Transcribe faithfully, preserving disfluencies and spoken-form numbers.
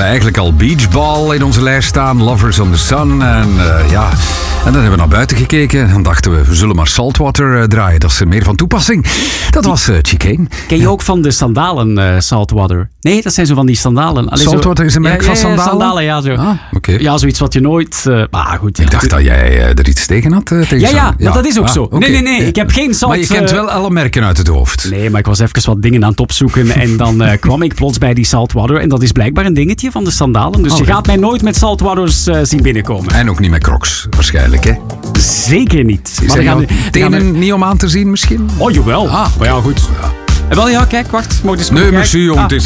eigenlijk al Beach Ball in onze lijst staan. Lovers on the Sun. En uh, ja... En dan hebben we naar buiten gekeken en dachten we, we zullen maar Saltwater uh, draaien. Dat is meer van toepassing. Dat was uh, Chicane. Ken je ook van de sandalen uh, Saltwater? Nee, dat zijn zo van die sandalen. Allee, Saltwater is een merk ja, van ja, sandalen? sandalen, ja. Zo. Ah, okay. Ja, zoiets wat je nooit... Uh, maar goed. Ik ja, dacht dat jij uh, er iets tegen had. Uh, tegen ja, ja, ja, dat is ook ah, zo. Okay. Nee, nee, nee. Ik heb geen salt... Maar je kent wel alle merken uit het hoofd. Nee, maar ik was even wat dingen aan het opzoeken. En dan uh, kwam ik plots bij die Saltwater. En dat is blijkbaar een dingetje van de sandalen. Dus oh, je ja. gaat mij nooit met Saltwaters uh, zien binnenkomen. En ook niet met Crocs, waarschijnlijk, hè? Zeker niet. Maar gaan we tenen we... niet om aan te zien misschien? Oh, jawel. Ah, maar ja, goed. Ja. En wel, ja, kijk, wacht. Mag eens nee, merci, jong. Ah. Het is